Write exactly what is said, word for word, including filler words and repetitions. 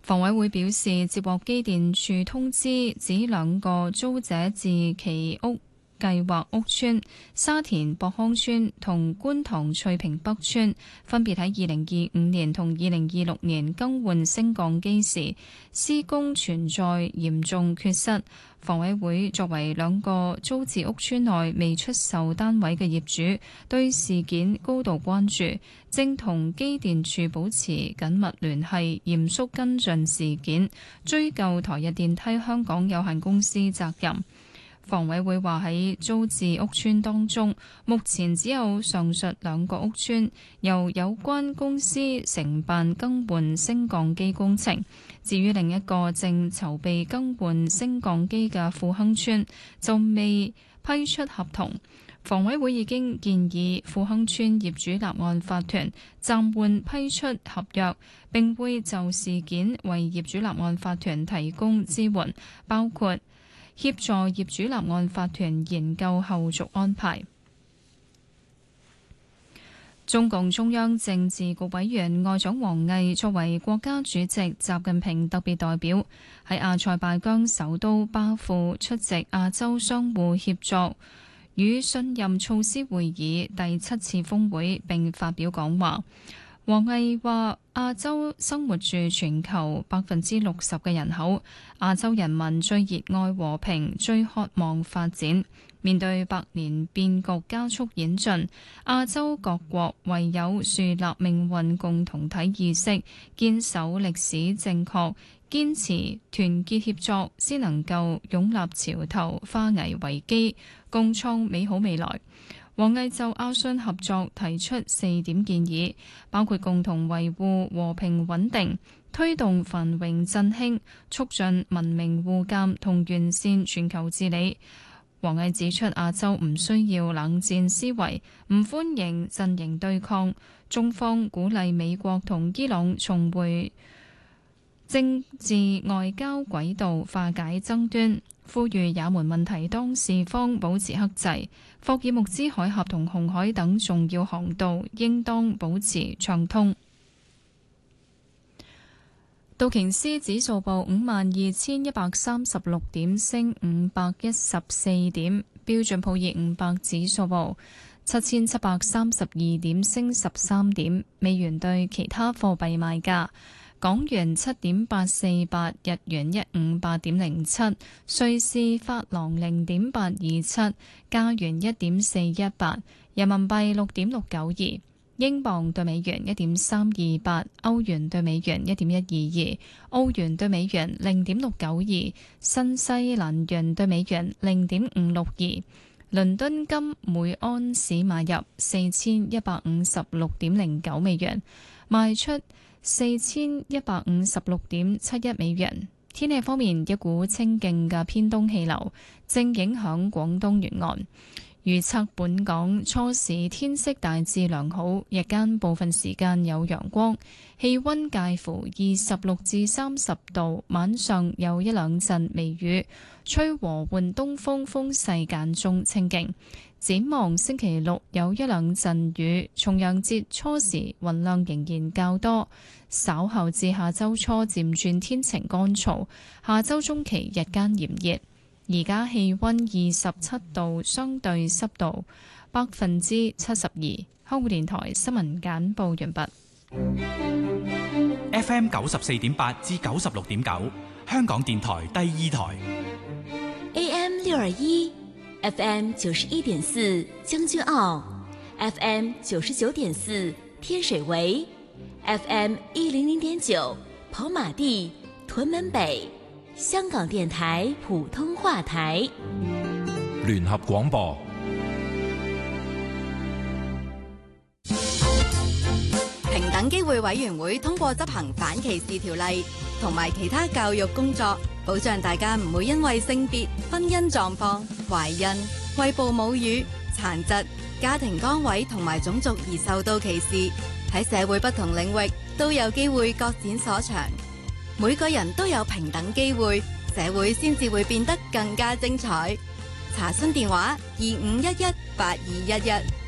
房委會表示，接獲機電署通知，指兩個租者置其屋計劃屋邨沙田博康邨同觀塘翠屏北邨分別喺二零二五年同二零二六年更換升降機時，施工存在嚴重缺失。房委會作為兩個租置屋邨內未出售單位嘅業主，對事件高度關注，正同機電署保持緊密聯繫，嚴肅跟進事件，追究台日電梯香港有限公司責任。房委會話喺租置屋邨當中，目前只有上述兩個屋邨由有關公司承辦更換升降機工程。至於另一個正籌備更換升降機嘅富亨邨，就未批出合同。房委會已經建議富亨邨業主立案法團暫緩批出合約，並會就事件為業主立案法團提供支援，包括協助業主立案法團研究後續安排。中共中央政治局委員外長王毅作為國家主席習近平特別代表，喺阿塞拜疆首都巴庫出席亞洲相互協作與信任措施會議第七次峰會，並發表講話。王毅話：亞洲生活住全球百分之六十嘅人口，亞洲人民最熱愛和平，最渴望發展。面對百年變局加速演進，亞洲各國唯有樹立命運共同體意識，堅守歷史正確，堅持團結協作，先能夠擁立潮頭，化危為機，共創美好未來。王毅就亞信合作提出四點建議，包括共同維護和平穩定、推動繁榮振興、促進文明互鑑同完善全球治理。王毅指出，亞洲唔需要冷戰思維，唔歡迎陣營對抗，中方鼓勵美國同伊朗重回政治外交軌道，化解爭端，呼籲也門問題當事方保持克制，霍爾木茲海峽同紅海等重要航道應當保持暢通。道瓊斯指數報五萬二千一百三十六點，升五百一十四點；標準普爾五百指數報七千七百三十二點，升十三點。美元對其他貨幣賣價：港元七點八四八，日元一五八點零七，瑞士法郎零點八二七，加元一點四一八，人民幣六點六九二。英鎊對美元一點三二八，歐元對美元一點一二二，澳元對美元零點六九二，新西蘭元對美元零點五六二。倫敦金每安士買入四千一百五十六點零九美元，賣出四千一百五十六點七一美元。天氣方面，一股清勁嘅偏東氣流正影響廣東沿岸。預測本港初時天色大致良好，日間部分時間有陽光，氣溫介乎二十六至三十度，晚上有一兩陣微雨，吹和緩東風，風勢間中清勁。展望星期六有一兩陣雨，重陽節初時雲量仍然較多，稍後至下周初漸轉天晴乾燥，下周中期日間炎熱。而家氣溫二十七度，相對濕度百分之七十二。香港電台新聞簡報完畢。 F M 九十四點八至九十六點九，香港電台第二台。 A M 六二一，F M 九十一點四將軍澳 ，F M 九十九點四天水圍 ，F M 一零零點九跑馬地屯門北。香港電台普通話台， 聯合廣播。 平等機會委員會通過執行反歧視條例同埋其他教育工作，保障大家唔會因為性別、婚姻狀況、懷孕、餵哺母乳、殘疾、家庭崗位同埋種族而受到歧視。喺社會不同領域都有機會各展所長。每個人都有平等機會，社會先至會變得更加精彩。查詢電話：二五一一八二一一。